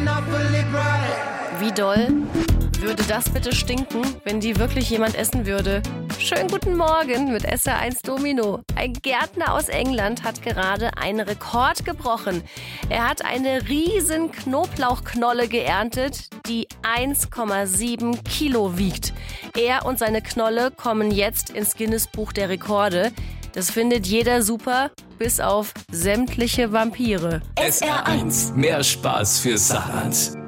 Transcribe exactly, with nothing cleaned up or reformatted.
Wie doll würde das bitte stinken, wenn die wirklich jemand essen würde? Schönen guten Morgen mit S R eins Domino. Ein Gärtner aus England hat gerade einen Rekord gebrochen. Er hat eine riesen Knoblauchknolle geerntet, die eins Komma sieben Kilo wiegt. Er und seine Knolle kommen jetzt ins Guinness-Buch der Rekorde. Das findet jeder super, bis auf sämtliche Vampire. S R eins, mehr Spaß für Saarland.